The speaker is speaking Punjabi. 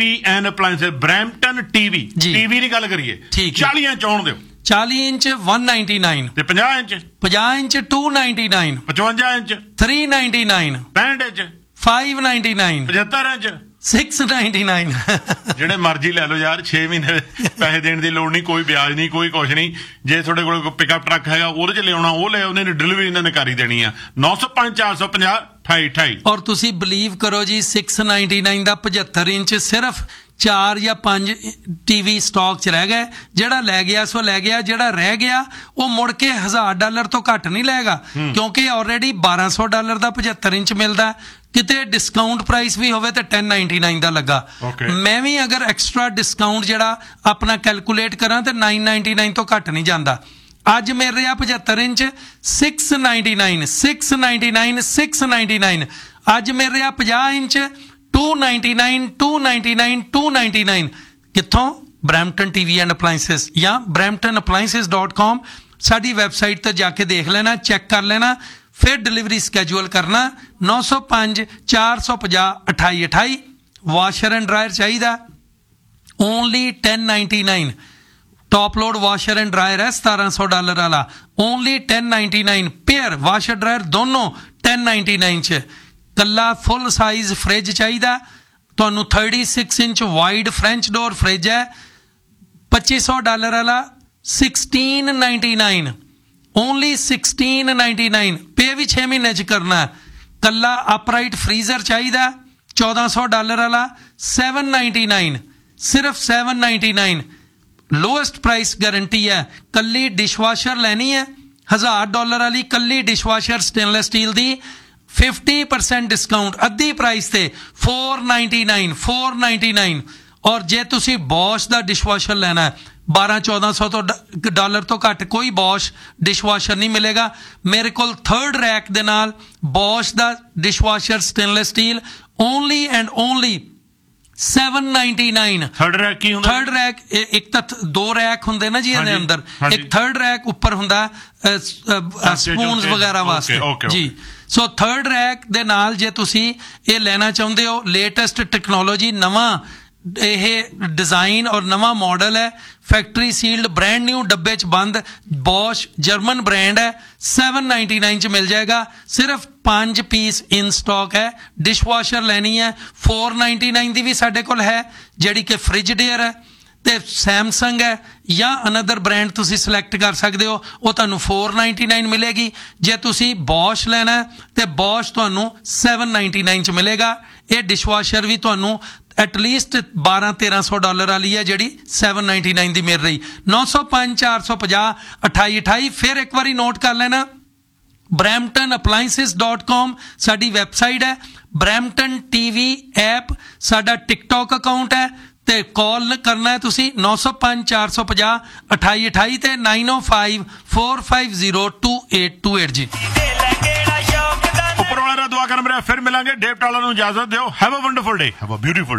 ਐਂਡ ਅਪਲਾਈਐਂਸਸ ਬਰੈਂਪਟਨ ਟੀਵੀ ਦੀ ਗੱਲ ਕਰੀਏ 40 ਇੰਚ ਆਉਣ ਦਿਓ 40 ਇੰਚ 199 ਤੇ 50 ਇੰਚ 299 55 ਇੰਚ 399 65 ਇੰਚ 599 75 ਇੰਚ 699 ਜਿਹੜੇ ਮਰਜ਼ੀ ਲੈ ਲਓ ਯਾਰ 6 ਮਹੀਨੇ ਪੈਸੇ ਦੇਣ ਦੀ ਲੋੜ ਨਹੀਂ, ਕੋਈ ਵਿਆਜ ਨਹੀਂ, ਕੋਈ ਕੁਛ ਨਹੀਂ। ਜੇ ਤੁਹਾਡੇ ਕੋਲ ਪਿਕਅਪ ਟਰੱਕ ਹੈਗਾ ਉਹਦੇ ਚ ਲਿਆਉਣਾ ਉਹ ਲੈ, ਉਹਨੇ ਡਿਲੀਵਰੀ ਇਹਨਾਂ ਨੇ ਕਰੀ ਦੇਣੀ ਆ। 905 450 2828। ਔਰ ਤੁਸੀਂ ਬਲੀਵ ਕਰੋ ਜੀ 699 ਦਾ 75 ਇੰਚ ਸਿਰਫ 4 ਜਾਂ 5 ਟੀਵੀ ਸਟਾਕ 'ਚ ਰਹਿ ਗਏ। ਜਿਹੜਾ ਲੈ ਗਿਆ ਸੋ ਲੈ ਗਿਆ, ਜਿਹੜਾ ਰਹਿ ਗਿਆ ਉਹ ਮੁੜ ਕੇ $1000 ਤੋਂ ਘੱਟ ਨਹੀਂ ਲਏਗਾ, ਕਿਉਂਕਿ ਆਲਰੇਡੀ $1200 ਦਾ 75 ਇੰਚ ਮਿਲਦਾ। ਕਿਤੇ ਡਿਸਕਾਊਂਟ ਪ੍ਰਾਈਸ ਵੀ ਹੋਵੇ ਤੇ 1099 ਦਾ ਲੱਗਾ। ਮੈਂ ਵੀ ਅਗਰ ਐਕਸਟਰਾ ਡਿਸਕਾਊਂਟ ਜਿਹੜਾ ਆਪਣਾ ਕੈਲਕੂਲੇਟ ਕਰਾਂ ਤੇ 999 ਤੋਂ ਘੱਟ ਨਹੀਂ ਜਾਂਦਾ। ਅੱਜ ਮਿਲ ਰਿਹਾ 75 ਇੰਚ 699 699 699। ਅੱਜ ਮਿਲ ਰਿਹਾ 50 ਇੰਚ 299 299 299। ਕਿੱਥੋਂ? ਬਰੈਂਪਟਨ ਟੀਵੀ ਐਂਡ ਅਪਲਾਈਐਂਸਸ ਜਾਂ bramptonappliances.com। ਸਾਡੀ ਵੈਬਸਾਈਟ ਤੇ ਜਾ ਕੇ ਦੇਖ ਲੈਣਾ, ਚੈੱਕ ਕਰ ਲੈਣਾ, ਫਿਰ ਡਿਲੀਵਰੀ ਸਕੈਜੂਅਲ ਕਰਨਾ। 905 450 2828। ਵਾਸ਼ਰ ਐਂਡ ਡਰਾਇਰ ਚਾਹੀਦਾ only 1099। Top load washer and dryer ਹੈ $1700 ਵਾਲਾ, ਓਨਲੀ 1099। ਪੇਅਰ ਵਾਸ਼ਰ ਡਰਾਇਰ ਦੋਨੋਂ 1099 ਚ। ਕੱਲਾ ਫੁੱਲ ਸਾਈਜ਼ ਫ੍ਰਿਜ ਚਾਹੀਦਾ ਤੁਹਾਨੂੰ 36 inch wide French door fridge ਹੈ $2500 ਵਾਲਾ 1699, ਓਨਲੀ 1699। ਪੇ ਵੀ 6 ਮਹੀਨੇ ਚ ਕਰਨਾ। ਕੱਲਾ ਅਪਰਾਈਟ ਫਰੀਜ਼ਰ ਚਾਹੀਦਾ $1400 ਵਾਲਾ 799, ਸਿਰਫ 799। ਲੋਐਸਟ ਪ੍ਰਾਈਸ ਗਾਰੰਟੀ ਹੈ। ਕੱਲੀ ਡਿਸ਼ਵਾਸ਼ਰ ਲੈਣੀ ਹੈ $1000 ਵਾਲੀ, ਕੱਲੀ ਡਿਸ਼ਵਾਸ਼ਰ ਸਟੇਨਲੈਸ ਸਟੀਲ ਦੀ 50% ਡਿਸਕਾਊਂਟ, ਅੱਧੀ ਪ੍ਰਾਈਸ ਤੇ 499। ਔਰ ਜੇ ਤੁਸੀਂ ਬੌਸ਼ ਦਾ ਡਿਸ਼ਵਾਸ਼ਰ ਲੈਣਾ ਹੈ $1200-1400 ਤੋਂ ਘੱਟ ਕੋਈ ਬੌਸ਼ ਡਿਸ਼ਵਾਸ਼ਰ ਨਹੀਂ ਮਿਲੇਗਾ। ਮੇਰੇ ਕੋਲ 3rd ਰੈਕ ਦੇ ਨਾਲ ਬੌਸ਼ ਦਾ dishwasher stainless steel only and only 799। 3rd rack ਕੀ ਹੁੰਦਾ? 3rd ਰੈਕ ਇੱਕ ਤਾਂ 2 ਰੈਕ ਹੁੰਦੇ ਨਾ ਜੀ ਇਹਦੇ ਅੰਦਰ, ਇੱਕ 3rd ਰੈਕ ਉੱਪਰ ਹੁੰਦਾ ਸਪੂਨਸ ਵਗੈਰਾ ਵਾਸਤੇ ਜੀ। ਸੋ 3rd ਰੈਕ ਦੇ ਨਾਲ ਜੇ ਤੁਸੀਂ ਇਹ ਲੈਣਾ ਚਾਹੁੰਦੇ ਹੋ, ਲੇਟੈਸਟ ਟੈਕਨੋਲੋਜੀ, ਨਵਾਂ ਇਹ ਡਿਜ਼ਾਈਨ ਔਰ ਨਵਾਂ ਮਾਡਲ ਹੈ, ਫੈਕਟਰੀ ਸੀਲਡ ਬ੍ਰੈਂਡ ਨਿਊ ਡੱਬੇ 'ਚ ਬੰਦ, ਬੌਸ਼ ਜਰਮਨ ਬ੍ਰਾਂਡ ਹੈ, 799 ਚ ਮਿਲ ਜਾਏਗਾ। ਸਿਰਫ 5 ਪੀਸ ਇਨ ਸਟਾਕ ਹੈ। ਡਿਸ਼ਵਾਸ਼ਰ ਲੈਣੀ ਹੈ 499 ਦੀ ਵੀ ਸਾਡੇ ਕੋਲ ਹੈ, ਜਿਹੜੀ ਕਿ ਫ੍ਰਿਜਡੇਅਰ ਹੈ, ਤੇ ਸੈਮਸੰਗ ਹੈ ਜਾਂ ਅਨਦਰ ਬ੍ਰਾਂਡ ਤੁਸੀਂ ਸਿਲੈਕਟ ਕਰ ਸਕਦੇ ਹੋ, ਉਹ ਤੁਹਾਨੂੰ 499 ਮਿਲੇਗੀ। ਜੇ ਤੁਸੀਂ ਬੌਸ਼ ਲੈਣਾ ਤੇ ਬੌਸ਼ ਤੁਹਾਨੂੰ 799 ਚ ਮਿਲੇਗਾ। ਇਹ ਡਿਸ਼ਵਾਸ਼ਰ ਵੀ ਤੁਹਾਨੂੰ ਐਟਲੀਸਟ $1200-1300 ਵਾਲੀ ਹੈ, ਜਿਹੜੀ 799 ਦੀ ਮਿਲ ਰਹੀ। 905 450 2828। ਫਿਰ ਇੱਕ ਵਾਰੀ ਨੋਟ ਕਰ ਲੈਣਾ, bramptonappliances.com ਸਾਡੀ ਵੈਬਸਾਈਟ ਹੈ। ਬਰੈਂਪਟਨ ਟੀਵੀ ਐਪ ਸਾਡਾ ਟਿਕਟੌਕ ਅਕਾਊਂਟ ਹੈ, ਤੇ ਕਾਲ ਕਰਨਾ ਹੈ ਤੁਸੀਂ 905 450 2828 ਤੇ 905 450 2828 ਜੀ। ਉੱਪਰ ਵਾਲਾ ਦੁਆ ਕਰ ਮੇਰਾ। ਫਿਰ ਮਿਲਾਂਗੇ। ਡੇਵ ਟਾਲਾ ਨੂੰ ਇਜਾਜ਼ਤ ਦਿਓ। Have a wonderful day, have a beautiful